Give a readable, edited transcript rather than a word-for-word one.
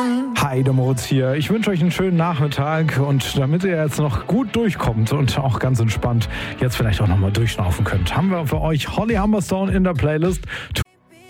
Hi, der Moritz hier. Ich wünsche euch einen schönen Nachmittag und damit ihr jetzt noch gut durchkommt und auch ganz entspannt jetzt vielleicht auch nochmal durchschnaufen könnt, haben wir für euch Holly Humberstone in der Playlist.